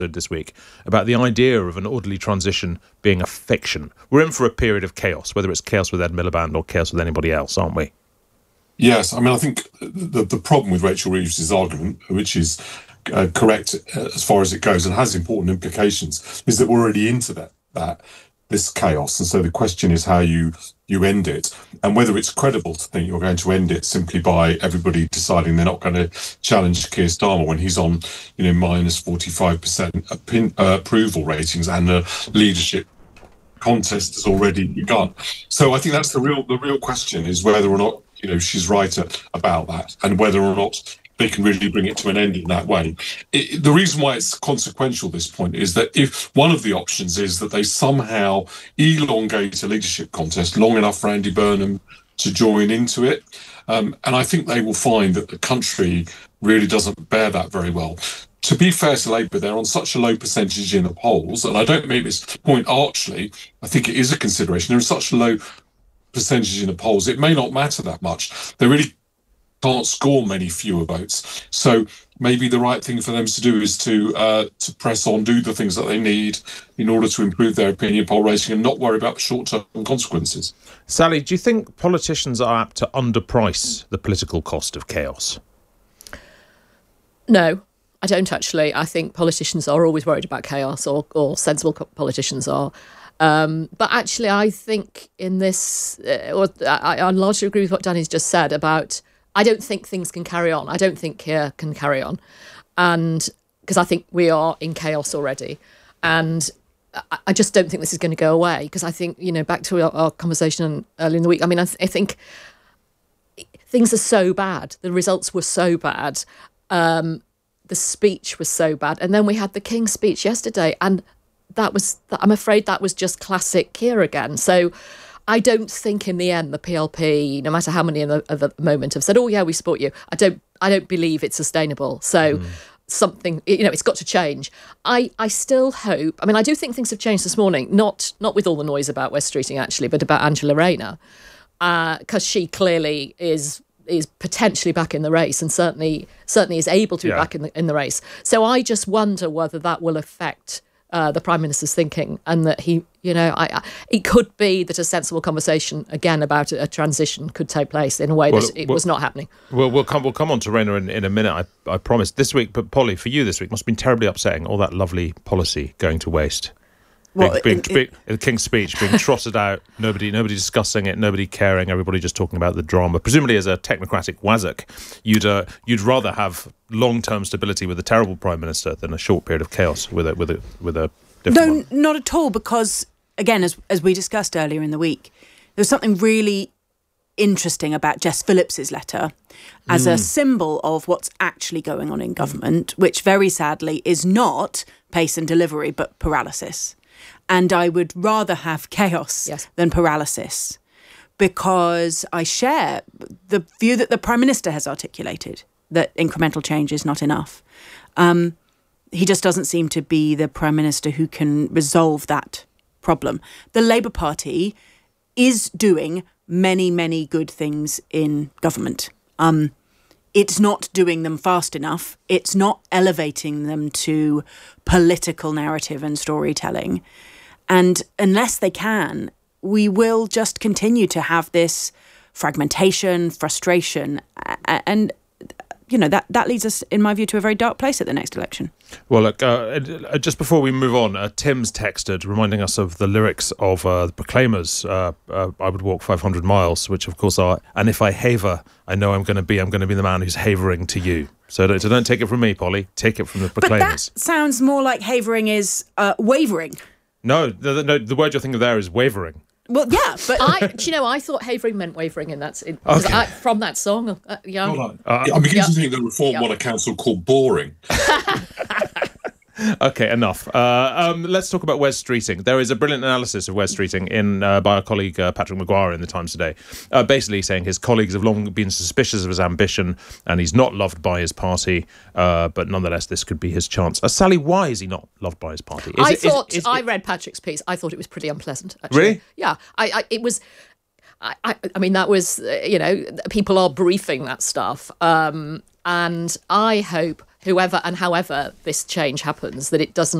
this week about the idea of an orderly transition being a fiction. We're in for a period of chaos, whether it's chaos with Ed Miliband or chaos with anybody else, aren't we? Yes, I mean, I think the problem with Rachel Reeves' argument, which is correct as far as it goes and has important implications, is that we're already into this chaos. And so the question is how you end it, and whether it's credible to think you're going to end it simply by everybody deciding they're not going to challenge Keir Starmer when he's on, minus 45% approval ratings and the leadership contest has already begun. So I think that's the real question, is whether or not she's right about that, and whether or not they can really bring it to an end in that way. The reason why it's consequential at this point is that if one of the options is that they somehow elongate a leadership contest long enough for Andy Burnham to join into it, and I think they will find that the country really doesn't bear that very well. To be fair to Labour, they're on such a low percentage in the polls, and I don't make this point archly, I think it is a consideration. They're in such a low percentage in the polls, it may not matter that much. They really can't score many fewer votes. So maybe the right thing for them to do is to press on, do the things that they need in order to improve their opinion poll rating and not worry about the short-term consequences. Sally, do you think politicians are apt to underprice the political cost of chaos? No, I don't actually. I think politicians are always worried about chaos, or sensible politicians are. But actually, I think in this, I largely agree with what Danny's just said about, I don't think things can carry on. I don't think Keir can carry on. And because I think we are in chaos already. And I just don't think this is going to go away. Because I think, back to our conversation earlier in the week, I mean, I think things are so bad. The results were so bad. The speech was so bad. And then we had the King's speech yesterday. And I'm afraid that was just classic Keir again. So I don't think in the end the PLP, no matter how many at the moment have said, "Oh yeah, we support you," I don't believe it's sustainable. So something, it's got to change. I still hope. I mean, I do think things have changed this morning. Not with all the noise about West Streeting actually, but about Angela Rayner, because she clearly is potentially back in the race, and certainly is able to be back in the race. So I just wonder whether that will affect the Prime Minister's thinking, and that he, it could be that a sensible conversation again about a transition could take place in a way that it was not happening. Well, we'll come on to Rayner in a minute, I promise. This week, but Polly, for you this week, must have been terribly upsetting, all that lovely policy going to waste. The King's speech being trotted out, nobody discussing it, nobody caring, everybody just talking about the drama. Presumably, as a technocratic wazzock, you'd rather have long-term stability with a terrible Prime Minister than a short period of chaos with a different one. No, not at all, because again, as we discussed earlier in the week, there was something really interesting about Jess Phillips's letter as a symbol of what's actually going on in government, which very sadly is not pace and delivery, but paralysis. And I would rather have chaos than paralysis, because I share the view that the Prime Minister has articulated, that incremental change is not enough. He just doesn't seem to be the Prime Minister who can resolve that problem. The Labour Party is doing many, many good things in government. It's not doing them fast enough. It's not elevating them to political narrative and storytelling. And unless they can, we will just continue to have this fragmentation, frustration, and that leads us, in my view, to a very dark place at the next election. Well, look, just before we move on, Tim's texted reminding us of the lyrics of the Proclaimers, I Would Walk 500 Miles, which of course are, and if I haver, I know I'm going to be the man who's havering to you. So don't take it from me, Polly. Take it from the Proclaimers. But that sounds more like havering is wavering. No, the word you're thinking of there is wavering. Well, yeah, but I thought havering meant wavering, and that's from that song. I'm beginning to think that Reform won a council called boring. Okay, enough. Let's talk about Wes Streeting. There is a brilliant analysis of Wes Streeting by our colleague Patrick Maguire in the Times today, basically saying his colleagues have long been suspicious of his ambition and he's not loved by his party, but nonetheless this could be his chance. Sally, why is he not loved by his party? I read Patrick's piece. I thought it was pretty unpleasant, actually. Really? Yeah. It was... I mean, that was, people are briefing that stuff. And I hope whoever and however this change happens, that it doesn't